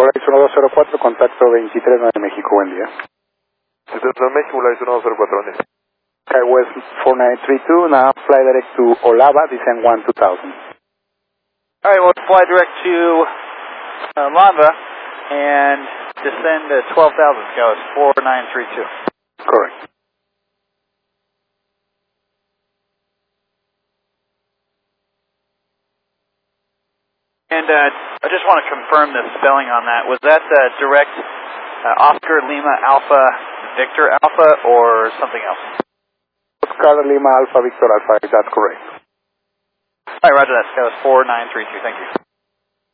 Volaris 1204, contacto 239 México, buen día. 239 México, Volaris 1204, buen día. West 4932, now fly direct to Olava, descend 12000. Alright, we'll fly direct to Lava and descend 12,000, Scott, 4932. Correct. And I just want to confirm the spelling on that. Was that direct Oscar Lima Alpha Victor Alpha or something else? Oscar Lima Alpha Victor Alpha, that's correct. Alright, roger that, Scott, 4932, thank you.